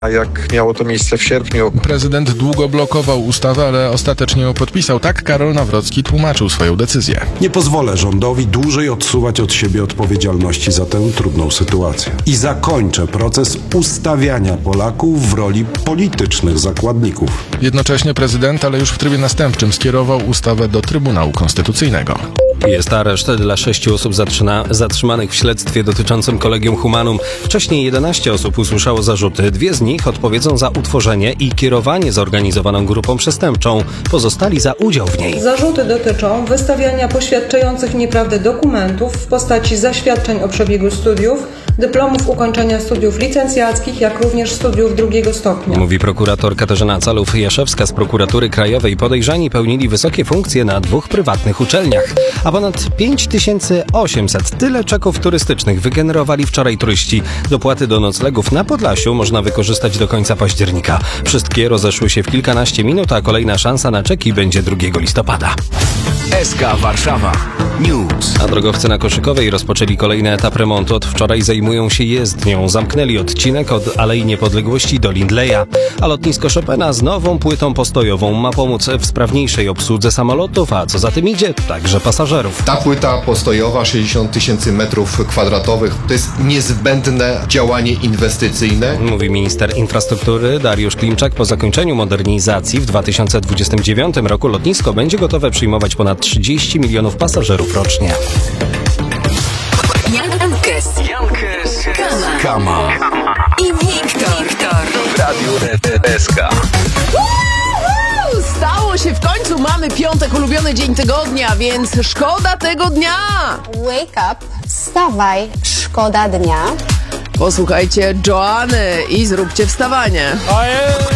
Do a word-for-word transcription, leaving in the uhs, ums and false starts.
A jak miało to miejsce w sierpniu. Prezydent długo blokował ustawę, ale ostatecznie ją podpisał. Tak Karol Nawrocki tłumaczył swoją decyzję. Nie pozwolę rządowi dłużej odsuwać od siebie odpowiedzialności za tę trudną sytuację. I zakończę proces ustawiania Polaków w roli politycznych zakładników. Jednocześnie prezydent, ale już w trybie następczym, skierował ustawę do Trybunału Konstytucyjnego. Jest areszt dla sześciu osób zatrzyma, zatrzymanych w śledztwie dotyczącym Collegium Humanum. Wcześniej jedenaście osób usłyszało zarzuty. Dwie z nich odpowiedzą za utworzenie i kierowanie zorganizowaną grupą przestępczą. Pozostali za udział w niej. Zarzuty dotyczą wystawiania poświadczających nieprawdę dokumentów w postaci zaświadczeń o przebiegu studiów, dyplomów ukończenia studiów licencjackich, jak również studiów drugiego stopnia. Mówi prokurator Katarzyna Calów-Jaszewska z Prokuratury Krajowej. Podejrzani pełnili wysokie funkcje na dwóch prywatnych uczelniach. A ponad pięć tysięcy osiemset tyle czeków turystycznych wygenerowali wczoraj turyści. Dopłaty do noclegów na Podlasiu można wykorzystać do końca października. Wszystkie rozeszły się w kilkanaście minut, a kolejna szansa na czeki będzie drugiego listopada. S K Warszawa News. A drogowcy na Koszykowej rozpoczęli kolejny etap remontu. Od wczoraj zajmują się jezdnią. Zamknęli odcinek od Alei Niepodległości do Lindleya. A lotnisko Chopina z nową płytą postojową ma pomóc w sprawniejszej obsłudze samolotów, a co za tym idzie, także pasażerów. Ta płyta postojowa, sześćdziesiąt tysięcy metrów kwadratowych, to jest niezbędne działanie inwestycyjne. Mówi minister infrastruktury Dariusz Klimczak. Po zakończeniu modernizacji w dwa tysiące dwudziestym dziewiątym roku lotnisko będzie gotowe przyjmować ponad trzydzieści milionów pasażerów rocznie. Jankes, Jankes, Kama i Wiktor w Radiu S K. Stało się w końcu, mamy piątek, ulubiony dzień tygodnia, więc szkoda tego dnia. Wake up, wstawaj, szkoda dnia. Posłuchajcie Joanny i zróbcie wstawanie. A jest